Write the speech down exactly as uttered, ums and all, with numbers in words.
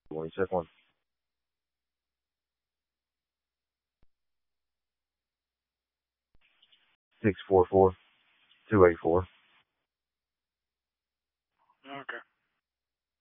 When you check one. six four four, two eight four.